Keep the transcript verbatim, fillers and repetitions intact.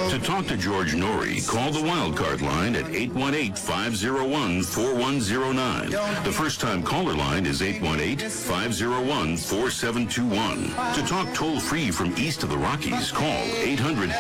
To talk to George Norrie, call the Wildcard line at eight one eight, five oh one, four one oh nine. The first-time caller line is eight one eight, five oh one, four seven two one. To talk toll-free from east of the Rockies, call eight hundred